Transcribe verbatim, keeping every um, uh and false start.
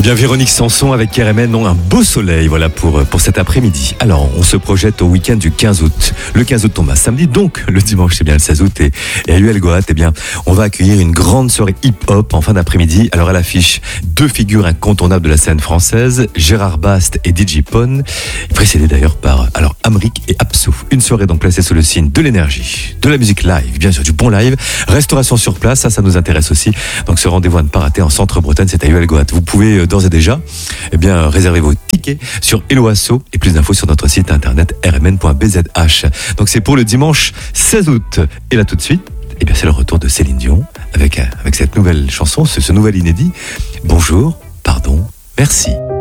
bien, Véronique Sanson avec R M N ont un beau soleil, voilà, pour, pour cet après-midi. Alors, on se projette au week-end du quinze août. Le quinze août tombe un samedi, donc le dimanche, c'est bien le seize août. Et, et à U L Goat, eh bien, on va accueillir une grande soirée hip-hop en fin d'après-midi. Alors, à l'affiche, deux figures incontournables de la scène française, Gérard Bast et D J Pone, précédés d'ailleurs par, alors, Amrik et Absou. Une soirée donc placée sous le signe de l'énergie, de la musique live, bien sûr, du bon live, restauration sur place, ça, ça nous intéresse aussi. Donc, ce rendez-vous à ne pas rater en Centre-Bretagne, c'est à U L Goat. Vous pouvez d'ores et déjà, eh bien, réservez vos tickets sur Hello Asso et plus d'infos sur notre site internet r m n point b z h. Donc c'est pour le dimanche seize août. Et là tout de suite, eh bien, c'est le retour de Céline Dion avec, avec cette nouvelle chanson, ce, ce nouvel inédit. Bonjour, pardon, merci.